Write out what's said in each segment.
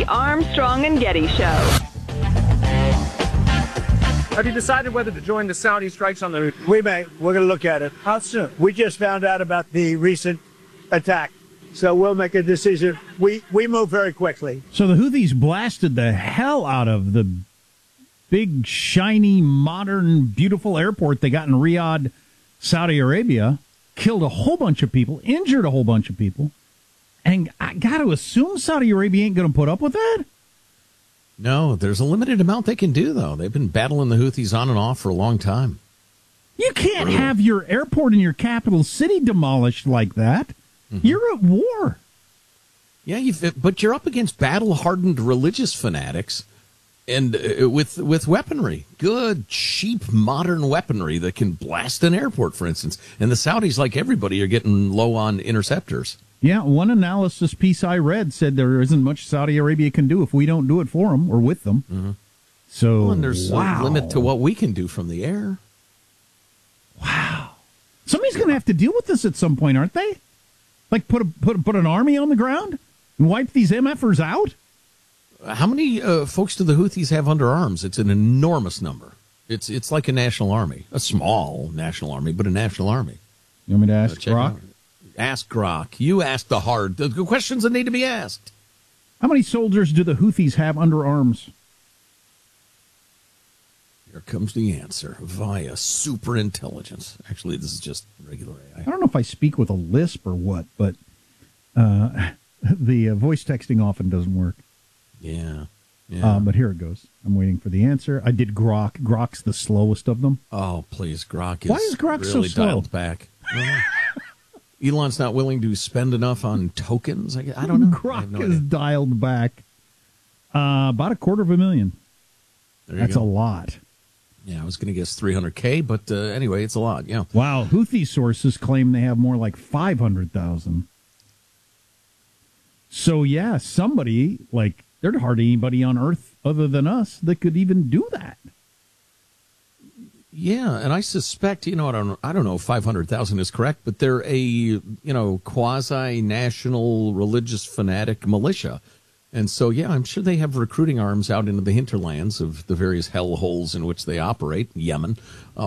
Armstrong and Getty Show. Have you decided whether to join the Saudi strikes on the... We may. We're going to look at it. How soon? We just found out about the recent attack, so we'll make a decision. We move very quickly. So the Houthis blasted the hell out of the big, shiny, modern, beautiful airport they got in Riyadh, Saudi Arabia, killed a whole bunch of people, injured a whole bunch of people, and I got to assume Saudi Arabia ain't going to put up with that? No, there's a limited amount they can do, though. They've been battling the Houthis on and off for a long time. You can't have your airport in your capital city demolished like that. Mm-hmm. You're at war. Yeah, but you're up against battle-hardened religious fanatics and with weaponry. Good, cheap, modern weaponry that can blast an airport, for instance. And the Saudis, like everybody, are getting low on interceptors. Yeah, one analysis piece I read said there isn't much Saudi Arabia can do if we don't do it for them or with them. Mm-hmm. So, and there's a limit to what we can do from the air. Wow. Somebody's going to have to deal with this at some point, aren't they? Like put an army on the ground and wipe these MFers out? How many folks do the Houthis have under arms? It's an enormous number. It's like a national army. A small national army, but a national army. You want me to ask Grok? Ask Grok. You ask the questions that need to be asked. How many soldiers do the Houthis have under arms? Here comes the answer via superintelligence. Actually, this is just regular AI. I don't know if I speak with a lisp or what, but the voice texting often doesn't work. Yeah. But here it goes. I'm waiting for the answer. I did Grok. Grok's the slowest of them. Oh, please. Grok is, Why is Grok really so slow? Dialed back. Elon's not willing to spend enough on tokens. I don't know. Grok is dialed back. About $250,000. That's a lot. Yeah, I was going to guess 300K, but anyway, it's a lot. Yeah. Wow. Houthi sources claim they have more like 500,000. So yeah, somebody there's hardly anybody on Earth other than us that could even do that. Yeah, and I suspect, I don't know if 500,000 is correct, but they're a, quasi-national religious fanatic militia. And so, yeah, I'm sure they have recruiting arms out into the hinterlands of the various hellholes in which they operate, Yemen.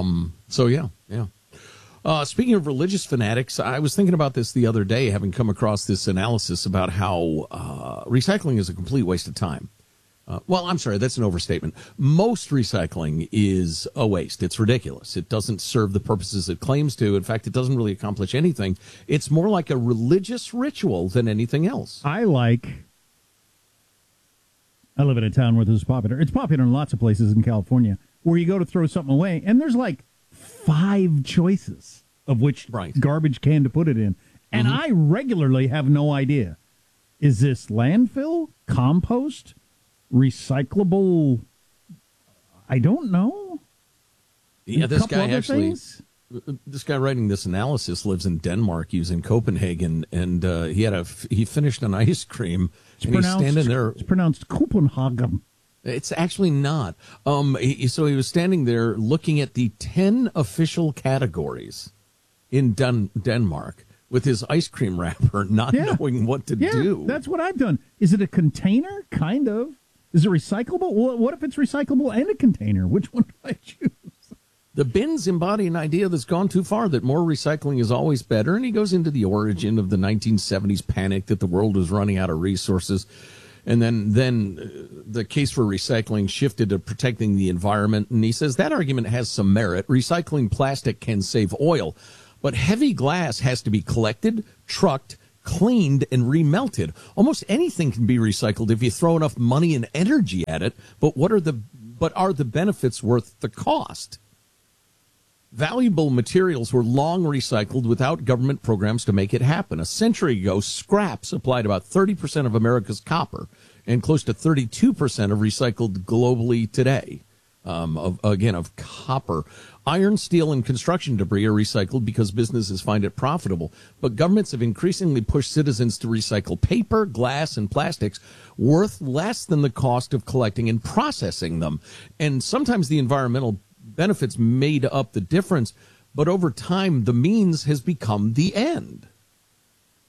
Speaking of religious fanatics, I was thinking about this the other day, having come across this analysis about how recycling is a complete waste of time. I'm sorry, that's an overstatement. Most recycling is a waste. It's ridiculous. It doesn't serve the purposes it claims to. In fact, it doesn't really accomplish anything. It's more like a religious ritual than anything else. I live in a town where this is popular. It's popular in lots of places in California where you go to throw something away, and there's 5 choices of which garbage can to put it in. And I regularly have no idea. Is this landfill, compost, recyclable? I don't know. Yeah, this guy writing this analysis lives in Denmark using Copenhagen, and he finished an ice cream. He's standing there. It's pronounced Copenhagen. It's actually not. So he was standing there looking at the 10 official categories in Denmark with his ice cream wrapper, not knowing what to do. That's what I've done. Is it a container? Kind of. Is it recyclable? Well, what if it's recyclable and a container? Which one do I choose? The bins embody an idea that's gone too far, that more recycling is always better, and he goes into the origin of the 1970s panic that the world was running out of resources. And then the case for recycling shifted to protecting the environment, and he says that argument has some merit. Recycling plastic can save oil, but heavy glass has to be collected, trucked, cleaned, and remelted. Almost anything can be recycled if you throw enough money and energy at it, but are the benefits worth the cost? Valuable materials were long recycled without government programs to make it happen. A century ago, scrap supplied about 30% of America's copper and close to 32% of recycled globally today, of copper. Iron, steel, and construction debris are recycled because businesses find it profitable. But governments have increasingly pushed citizens to recycle paper, glass, and plastics worth less than the cost of collecting and processing them. And sometimes the environmental benefits made up the difference, but over time, the means has become the end.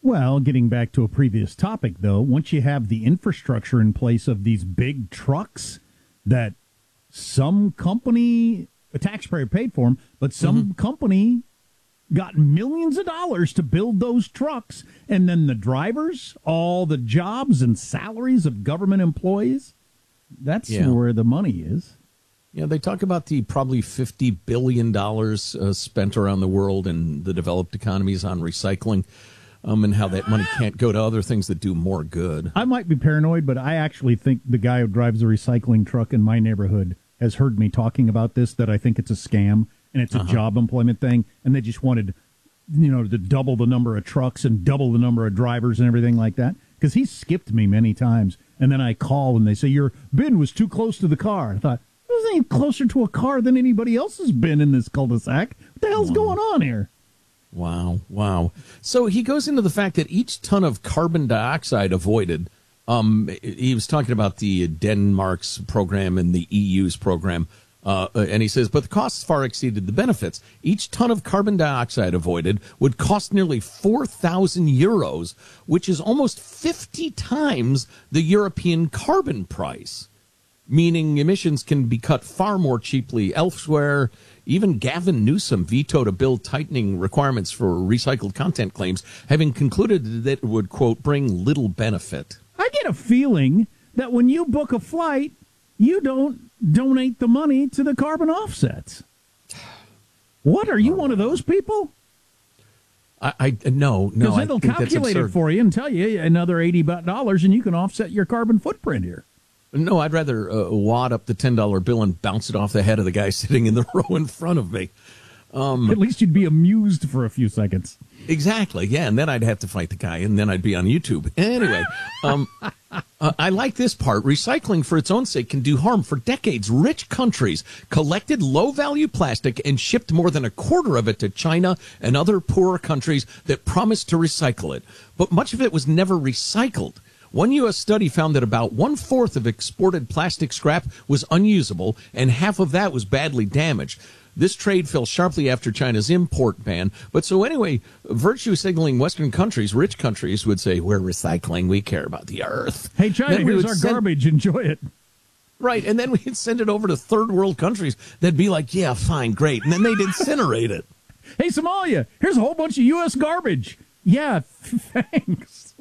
Well, getting back to a previous topic, though, once you have the infrastructure in place of these big trucks that some company, a taxpayer paid for them, but some company got millions of dollars to build those trucks, and then the drivers, all the jobs and salaries of government employees, that's where the money is. Yeah, they talk about the probably $50 billion spent around the world in the developed economies on recycling. And how that money can't go to other things that do more good. I might be paranoid, but I actually think the guy who drives a recycling truck in my neighborhood has heard me talking about this, that I think it's a scam and it's a job employment thing, and they just wanted, to double the number of trucks and double the number of drivers and everything like that. Because he skipped me many times, and then I call and they say, your bin was too close to the car. I thought, it wasn't any closer to a car than anybody else's bin in this cul-de-sac. What the hell's going on here? Wow. So he goes into the fact that each ton of carbon dioxide avoided, he was talking about the Denmark's program and the EU's program, and he says, but the costs far exceeded the benefits. Each ton of carbon dioxide avoided would cost nearly 4,000 euros, which is almost 50 times the European carbon price, meaning emissions can be cut far more cheaply elsewhere. Even Gavin Newsom vetoed a bill tightening requirements for recycled content claims, having concluded that it would, quote, bring little benefit. I get a feeling that when you book a flight, you don't donate the money to the carbon offsets. What, are you one of those people? No. Because it'll calculate it for you and tell you another $80 and you can offset your carbon footprint here. No, I'd rather wad up the $10 bill and bounce it off the head of the guy sitting in the row in front of me. At least you'd be amused for a few seconds. Exactly, yeah, and then I'd have to fight the guy, and then I'd be on YouTube. Anyway, I like this part. Recycling for its own sake can do harm. For decades, rich countries collected low-value plastic and shipped more than a quarter of it to China and other poorer countries that promised to recycle it. But much of it was never recycled. One U.S. study found that about 1/4 of exported plastic scrap was unusable, and half of that was badly damaged. This trade fell sharply after China's import ban. But so anyway, virtue signaling Western countries, rich countries, would say, we're recycling, we care about the earth. Hey, China, here's our garbage, enjoy it. Right, and then we'd send it over to third world countries. They'd be like, yeah, fine, great. And then they'd incinerate it. Hey, Somalia, here's a whole bunch of U.S. garbage. Yeah, thanks.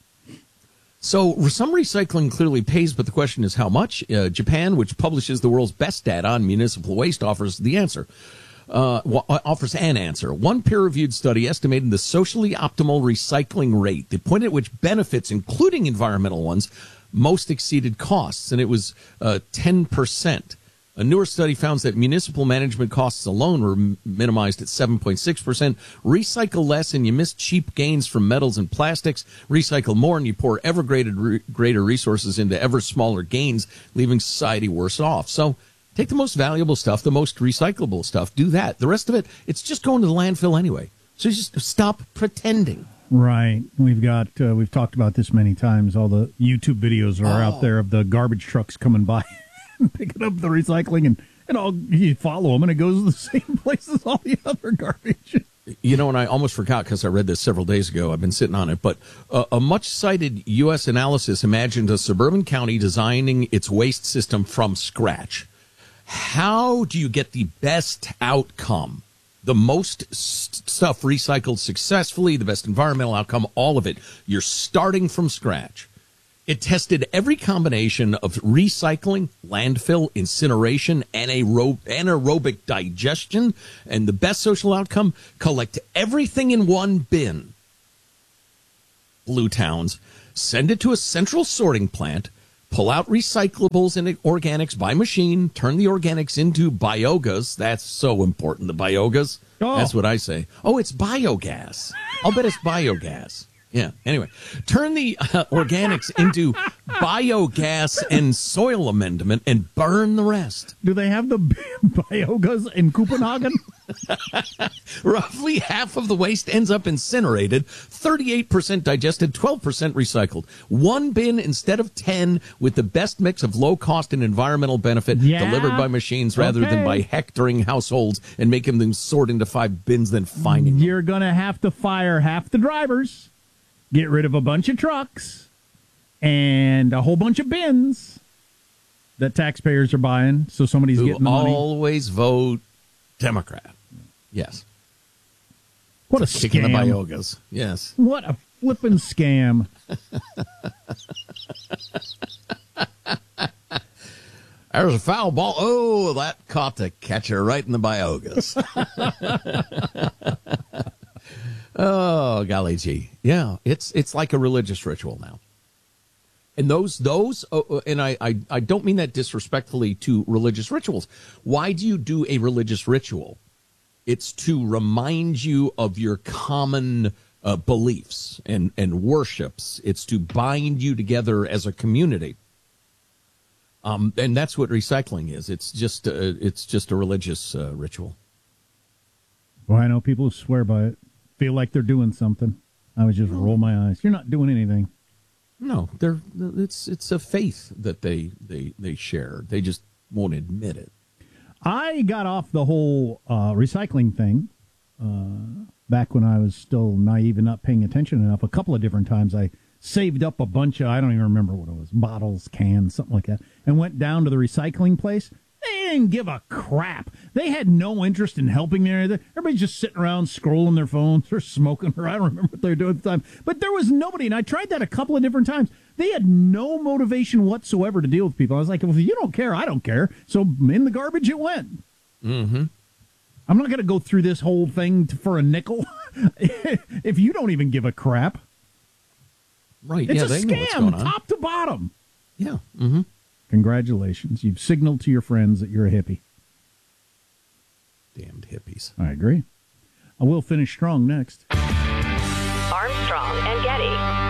So some recycling clearly pays, but the question is how much? Japan, which publishes the world's best data on municipal waste, offers the answer. Offers an answer. One peer-reviewed study estimated the socially optimal recycling rate, the point at which benefits, including environmental ones, most exceeded costs, and it was 10%. A newer study found that municipal management costs alone were minimized at 7.6%. Recycle less and you miss cheap gains from metals and plastics. Recycle more and you pour ever greater resources into ever smaller gains, leaving society worse off. So take the most valuable stuff, the most recyclable stuff, do that. The rest of it, it's just going to the landfill anyway. So just stop pretending. Right. We've talked about this many times. All the YouTube videos are out there of the garbage trucks coming by. Picking up the recycling and all, you follow them and it goes to the same place as all the other garbage. You know, and I almost forgot because I read this several days ago. I've been sitting on it. But a much-cited U.S. analysis imagined a suburban county designing its waste system from scratch. How do you get the best outcome? The most stuff recycled successfully, the best environmental outcome, all of it. You're starting from scratch. It tested every combination of recycling, landfill, incineration, anaerobic digestion, and the best social outcome, collect everything in one bin. Blue Towns, send it to a central sorting plant, pull out recyclables and organics by machine, turn the organics into biogas. That's so important, the biogas. Oh. That's what I say. Oh, it's biogas. I'll bet it's biogas. Yeah, anyway, turn the organics into biogas and soil amendment and burn the rest. Do they have the biogas in Copenhagen? Roughly half of the waste ends up incinerated, 38% digested, 12% recycled. One bin instead of 10 with the best mix of low cost and environmental benefit delivered by machines rather than by hectoring households and making them sort into 5 bins then finding them. You're going to have to fire half the drivers. get rid of a bunch of trucks and a whole bunch of bins that taxpayers are buying, so somebody's getting the money. Always vote Democrat. Yes. What a Kicking the scam. Biogas. Yes. What a flippin' scam. There's a foul ball. Oh, that caught the catcher right in the Biogas. Oh, golly gee. Yeah, it's like a religious ritual now. And those, and I don't mean that disrespectfully to religious rituals. Why do you do a religious ritual? It's to remind you of your common beliefs and worships. It's to bind you together as a community. And that's what recycling is. It's just a religious ritual. Well, I know people who swear by it, feel like they're doing something. I would just roll my eyes. You're not doing anything. No, it's a faith that they share. They just won't admit it. I got off the whole recycling thing back when I was still naive and not paying attention enough. A couple of different times I saved up a bunch of, I don't even remember what it was, bottles, cans, something like that, and went down to the recycling place. They didn't give a crap. They had no interest in helping me or anything. Everybody's just sitting around scrolling their phones or smoking, or I don't remember what they were doing at the time. But there was nobody, and I tried that a couple of different times. They had no motivation whatsoever to deal with people. I was like, well, if you don't care, I don't care. So in the garbage it went. Mm-hmm. I'm not going to go through this whole thing for a nickel if you don't even give a crap. Right. It's yeah, a they know what's going scam, on. top to bottom. Yeah. Mm-hmm. Congratulations. You've signaled to your friends that you're a hippie. Damned hippies. I agree. I will finish strong next. Armstrong and Getty.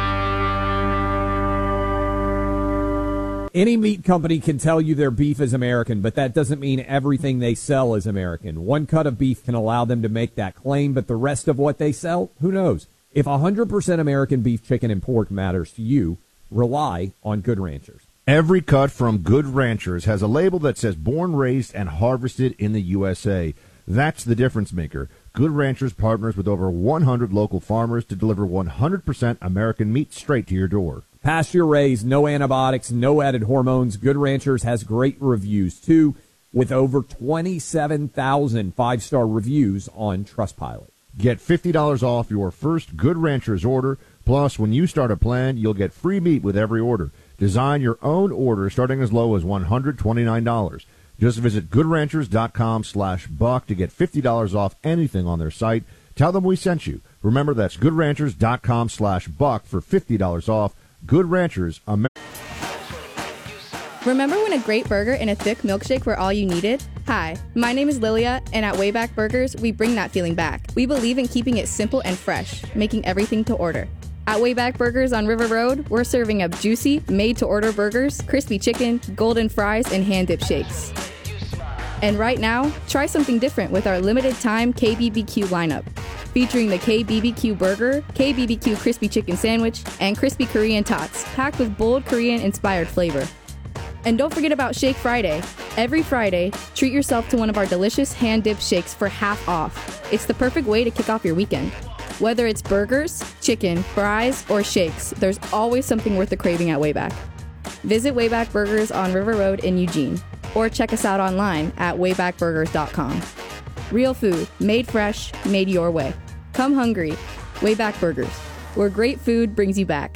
Any meat company can tell you their beef is American, but that doesn't mean everything they sell is American. One cut of beef can allow them to make that claim, but the rest of what they sell, who knows? If 100% American beef, chicken, and pork matters to you, rely on Good Ranchers. Every cut from Good Ranchers has a label that says born, raised, and harvested in the USA. That's the difference maker. Good Ranchers partners with over 100 local farmers to deliver 100% American meat straight to your door. Pasture raised, no antibiotics, no added hormones. Good Ranchers has great reviews, too, with over 27,000 five-star reviews on Trustpilot. Get $50 off your first Good Ranchers order. Plus, when you start a plan, you'll get free meat with every order. Design your own order starting as low as $129. Just visit GoodRanchers.com/buck to get $50 off anything on their site. Tell them we sent you. Remember, that's GoodRanchers.com/buck for $50 off. Good Ranchers. Remember when a great burger and a thick milkshake were all you needed? Hi, my name is Lilia, and at Wayback Burgers, we bring that feeling back. We believe in keeping it simple and fresh, making everything to order. At Wayback Burgers on River Road, we're serving up juicy, made-to-order burgers, crispy chicken, golden fries, and hand-dipped shakes. And right now, try something different with our limited-time KBBQ lineup, featuring the KBBQ Burger, KBBQ Crispy Chicken Sandwich, and Crispy Korean Tots, packed with bold Korean-inspired flavor. And don't forget about Shake Friday. Every Friday, treat yourself to one of our delicious hand-dipped shakes for half off. It's the perfect way to kick off your weekend. Whether it's burgers, chicken, fries, or shakes, there's always something worth the craving at Wayback. Visit Wayback Burgers on River Road in Eugene, or check us out online at waybackburgers.com. Real food, made fresh, made your way. Come hungry. Wayback Burgers, where great food brings you back.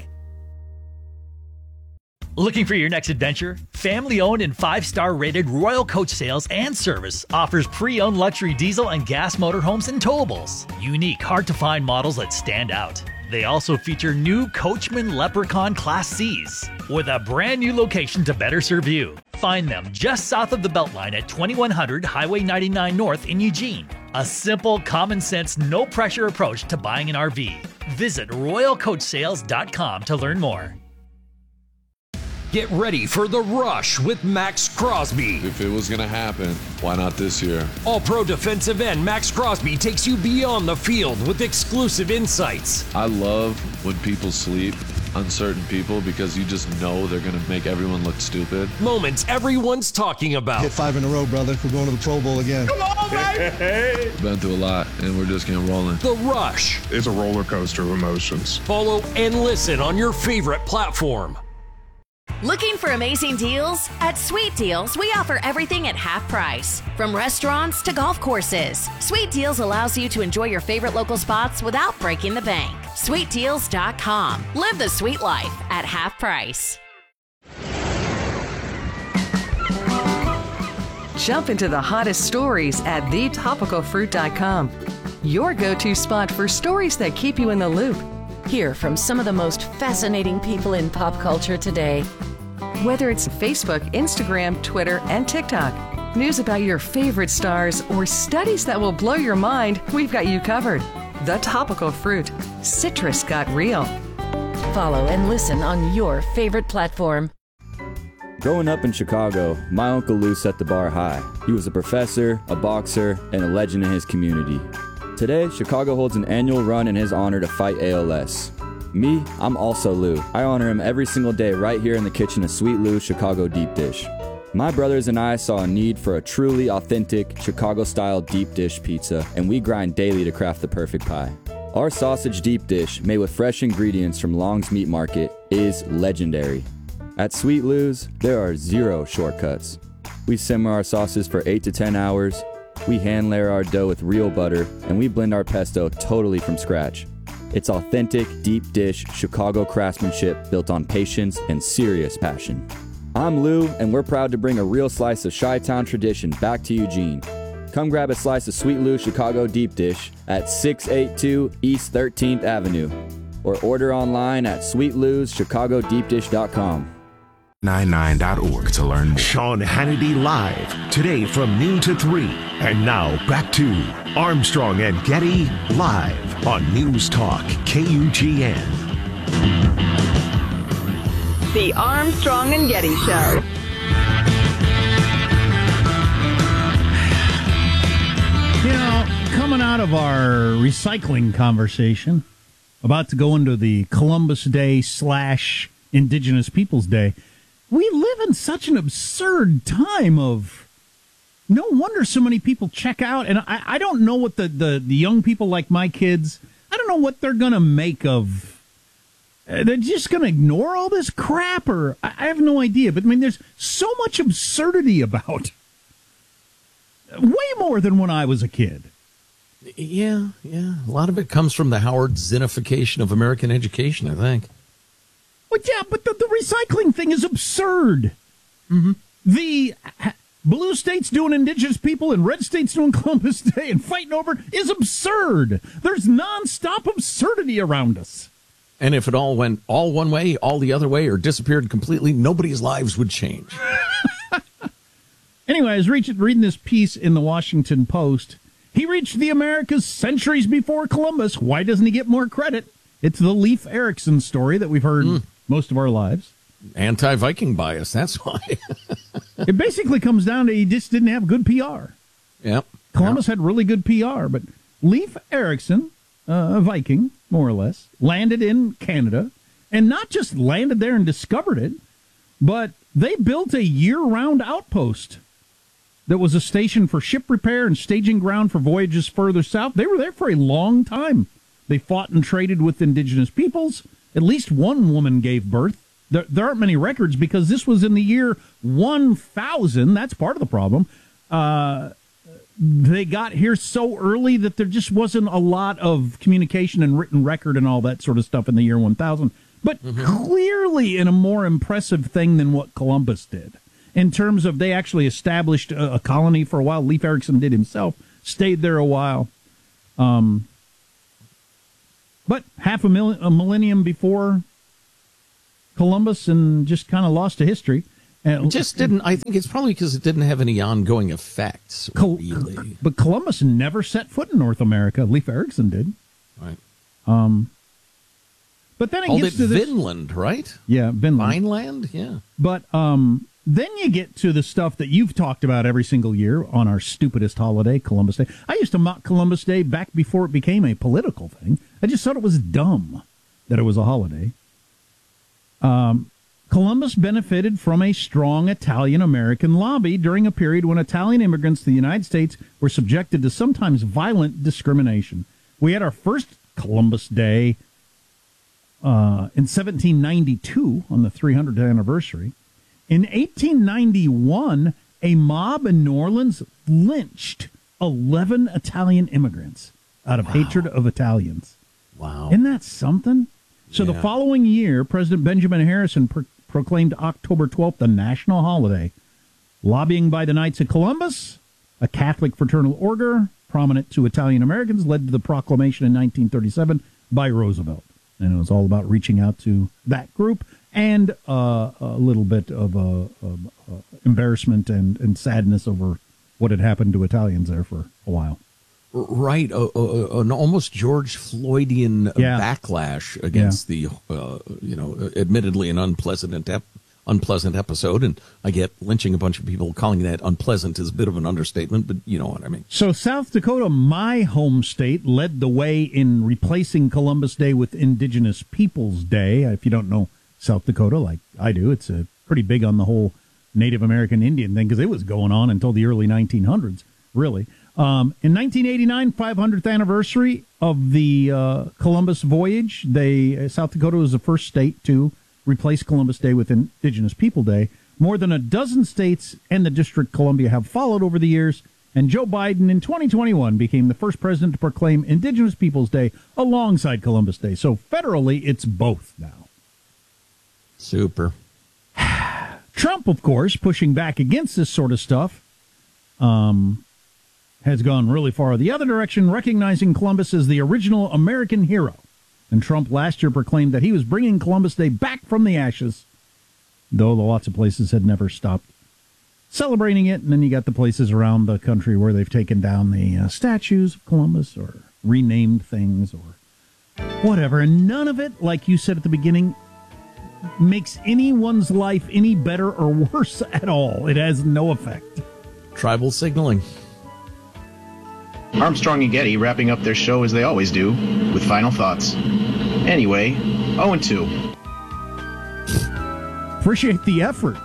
Looking for your next adventure? Family-owned and 5-star rated Royal Coach Sales and Service offers pre-owned luxury diesel and gas motorhomes and towables. Unique, hard-to-find models that stand out. They also feature new Coachman Leprechaun Class Cs with a brand new location to better serve you. Find them just south of the Beltline at 2100 Highway 99 North in Eugene. A simple, common-sense, no-pressure approach to buying an RV. Visit RoyalCoachSales.com to learn more. Get ready for the rush with Max Crosby. If it was going to happen, why not this year? All-Pro defensive end Max Crosby takes you beyond the field with exclusive insights. I love when people sleep uncertain people because you just know they're going to make everyone look stupid. Moments everyone's talking about. Hit 5 in a row, brother. We're going to the Pro Bowl again. Come on, baby! Been through a lot, and we're just getting rolling. The Rush. It's a roller coaster of emotions. Follow and listen on your favorite platform. Looking for amazing deals? At Sweet Deals, we offer everything at half price. From restaurants to golf courses, Sweet Deals allows you to enjoy your favorite local spots without breaking the bank. SweetDeals.com. Live the sweet life at half price. Jump into the hottest stories at thetopicalfruit.com. Your go-to spot for stories that keep you in the loop. Hear from some of the most fascinating people in pop culture today. Whether it's Facebook, Instagram, Twitter, and TikTok, news about your favorite stars, or studies that will blow your mind, we've got you covered. The Topical Fruit. Citrus got real. Follow and listen on your favorite platform. Growing up in Chicago, my Uncle Lou set the bar high. He was a professor, a boxer, and a legend in his community. Today, Chicago holds an annual run in his honor to fight ALS. Me, I'm also Lou. I honor him every single day right here in the kitchen of Sweet Lou's Chicago Deep Dish. My brothers and I saw a need for a truly authentic Chicago-style deep dish pizza, and we grind daily to craft the perfect pie. Our sausage deep dish, made with fresh ingredients from Long's Meat Market, is legendary. At Sweet Lou's, there are zero shortcuts. We simmer our sauces for 8 to 10 hours, we hand layer our dough with real butter, and we blend our pesto totally from scratch. It's authentic, deep dish, Chicago craftsmanship built on patience and serious passion. I'm Lou, and we're proud to bring a real slice of Chi-Town tradition back to Eugene. Come grab a slice of Sweet Lou Chicago Deep Dish at 682 East 13th Avenue, or order online at sweetlou'schicagodeepdish.com. 99.org to learn more. Sean Hannity Live, today from noon to 3. And now back to Armstrong and Getty Live on News Talk KUGN. The Armstrong and Getty Show. You know, coming out of our recycling conversation, about to go into the Columbus Day / Indigenous Peoples Day, we live in such an absurd time of no wonder so many people check out. And I don't know what the young people like my kids, I don't know what they're going to make of. They're just going to ignore all this crap, or I have no idea. But I mean, there's so much absurdity about. Way more than when I was a kid. Yeah. A lot of it comes from the Howard Zinnification of American education, I think. Well, yeah, but the recycling thing is absurd. Mm-hmm. The blue states doing Indigenous people and red states doing Columbus Day and fighting over is absurd. There's nonstop absurdity around us. And if it all went all one way, all the other way, or disappeared completely, nobody's lives would change. Anyway, I was reading this piece in the Washington Post. He reached the Americas centuries before Columbus. Why doesn't he get more credit? It's the Leif Erikson story that we've heard most of our lives. Anti-Viking bias, that's why. It basically comes down to he just didn't have good PR. Yep. Columbus had really good PR, but Leif Erikson, a Viking, more or less, landed in Canada, and not just landed there and discovered it, but they built a year-round outpost that was a station for ship repair and staging ground for voyages further south. They were there for a long time. They fought and traded with indigenous peoples. At least one woman gave birth. There aren't many records because this was in the year 1000. That's part of the problem. They got here so early that there just wasn't a lot of communication and written record and all that sort of stuff in the year 1000. But clearly in a more impressive thing than what Columbus did. In terms of they actually established a colony for a while. Leif Erikson did himself. Stayed there a while. But a millennium before Columbus, and just kind of lost to history. It just didn't. I think it's probably because it didn't have any ongoing effects, really. But Columbus never set foot in North America. Leif Erikson did. Right. But then it gets to this, Vinland, right? Yeah, Vinland. Vineland, yeah. But then you get to the stuff that you've talked about every single year on our stupidest holiday, Columbus Day. I used to mock Columbus Day back before it became a political thing. I just thought it was dumb that it was a holiday. Columbus benefited from a strong Italian-American lobby during a period when Italian immigrants to the United States were subjected to sometimes violent discrimination. We had our first Columbus Day in 1792 on the 300th anniversary. In 1891, a mob in New Orleans lynched 11 Italian immigrants out of hatred of Italians. Wow. Isn't that something? So the following year, President Benjamin Harrison proclaimed October 12th a national holiday. Lobbying by the Knights of Columbus, a Catholic fraternal order prominent to Italian Americans, led to the proclamation in 1937 by Roosevelt. And it was all about reaching out to that group and a little bit of embarrassment and sadness over what had happened to Italians there for a while. Right, an almost George Floydian backlash against the, admittedly an unpleasant episode, and I get lynching a bunch of people. Calling that unpleasant is a bit of an understatement, but you know what I mean. So South Dakota, my home state, led the way in replacing Columbus Day with Indigenous Peoples Day. If you don't know South Dakota, like I do, it's pretty big on the whole Native American Indian thing because it was going on until the early 1900s, really. In 1989, 500th anniversary of the Columbus voyage, South Dakota was the first state to replace Columbus Day with Indigenous People Day. More than a dozen states and the District of Columbia have followed over the years, and Joe Biden in 2021 became the first president to proclaim Indigenous Peoples Day alongside Columbus Day. So federally, it's both now. Super. Trump, of course, pushing back against this sort of stuff, has gone really far the other direction, recognizing Columbus as the original American hero. And Trump last year proclaimed that he was bringing Columbus Day back from the ashes, though lots of places had never stopped celebrating it. And then you got the places around the country where they've taken down the statues of Columbus or renamed things or whatever. And none of it, like you said at the beginning, makes anyone's life any better or worse at all. It has no effect. Tribal signaling. Armstrong and Getty wrapping up their show as they always do, with final thoughts. Anyway, 0-2. Appreciate the effort.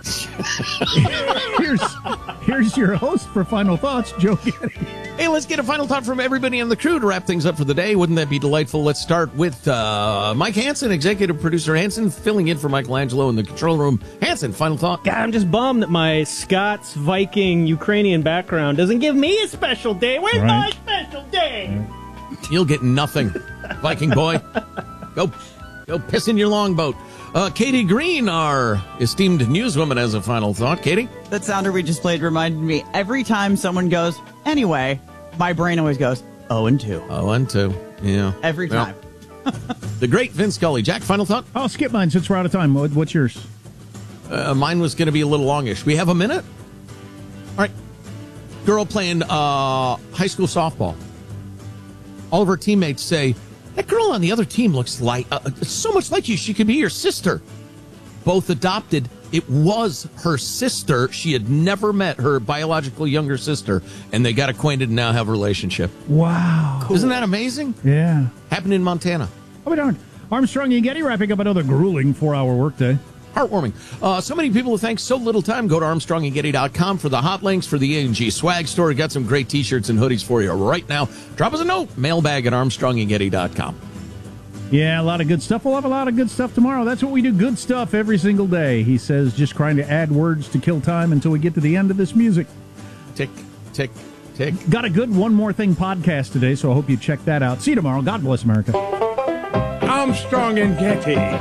Here's your host for Final Thoughts, Joe Getty. Hey, let's get a final thought from everybody on the crew to wrap things up for the day. Wouldn't that be delightful? Let's start with Mike Hansen, executive producer Hansen, filling in for Michelangelo in the control room. Hansen, final thought. God, I'm just bummed that my Scots, Viking, Ukrainian background doesn't give me a special day. Where's my special day? You'll get nothing, Viking boy. Go piss in your longboat. Katie Green, our esteemed newswoman, has a final thought. Katie? That sounder we just played reminded me, every time someone goes, anyway, my brain always goes, 0-2. 0-2, yeah. Every time. The great Vince Scully. Jack, final thought? I'll skip mine since we're out of time. What's yours? Mine was going to be a little longish. We have a minute? All right. Girl playing high school softball. All of her teammates say, that girl on the other team looks like so much like you. She could be your sister. Both adopted. It was her sister. She had never met her biological younger sister, and they got acquainted and now have a relationship. Wow. Cool. Isn't that amazing? Yeah. Happened in Montana. Oh, darn. Armstrong and Getty wrapping up another grueling 4-hour workday. Heartwarming. So many people who thank so little time. Go to ArmstrongandGetty.com for the hot links for the A&G swag store. Got some great T-shirts and hoodies for you right now. Drop us a note. Mailbag at ArmstrongandGetty.com. Yeah, a lot of good stuff. We'll have a lot of good stuff tomorrow. That's what we do. Good stuff every single day. He says, just trying to add words to kill time until we get to the end of this music. Tick, tick, tick. Got a good One More Thing podcast today, so I hope you check that out. See you tomorrow. God bless America. Armstrong and Getty.